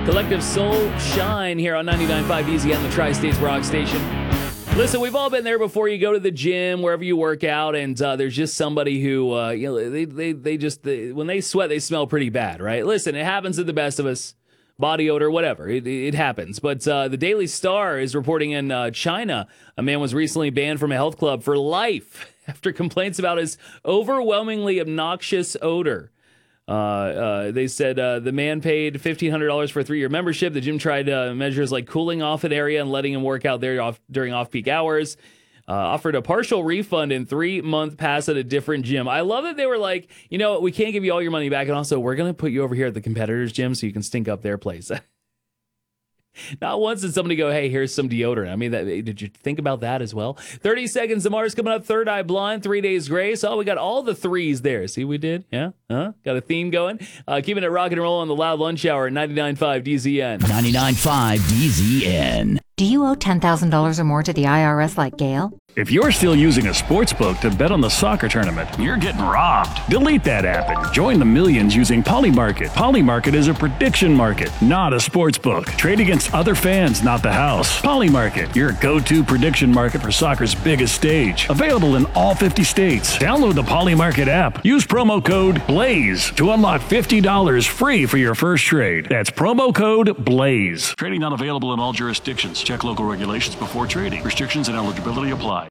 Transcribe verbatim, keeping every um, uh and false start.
Collective Soul Shine here on ninety-nine point five Easy on the Tri-States Rock Station. Listen, we've all been there before. You go to the gym, wherever you work out, and uh, there's just somebody who, uh, you know, they they they just they, when they sweat, they smell pretty bad, right? Listen, it happens to the best of us. Body odor, whatever, it, it happens. But uh, the Daily Star is reporting in uh, China, a man was recently banned from a health club for life after complaints about his overwhelmingly obnoxious odor. Uh, uh, they said uh, the man paid fifteen hundred dollars for a three-year membership. The gym tried uh, measures like cooling off an area and letting him work out there off, during off-peak hours. Uh, offered a partial refund and three-month pass at a different gym. I love that they were like, you know, we can't give you all your money back, and also we're going to put you over here at the competitor's gym so you can stink up their place. Not once did somebody go, hey, here's some deodorant. I mean, that, did you think about that as well? thirty seconds to Mars coming up. Third Eye Blind, Three Days Grace. Oh, we got all the threes there. See what we did? Yeah? Huh? Got a theme going. Uh, keeping it rock and roll on the Loud Lunch Hour at ninety-nine point five D Z N. ninety-nine point five D Z N. Do you owe ten thousand dollars or more to the I R S like Gail? If you're still using a sports book to bet on the soccer tournament, you're getting robbed. Delete that app and join the millions using Polymarket. Polymarket is a prediction market, not a sports book. Trade against other fans, not the house. Polymarket, your go-to prediction market for soccer's biggest stage. Available in all fifty states. Download the Polymarket app. Use promo code BLAZE to unlock fifty dollars free for your first trade. That's promo code BLAZE. Trading not available in all jurisdictions. Check local regulations before trading. Restrictions and eligibility apply.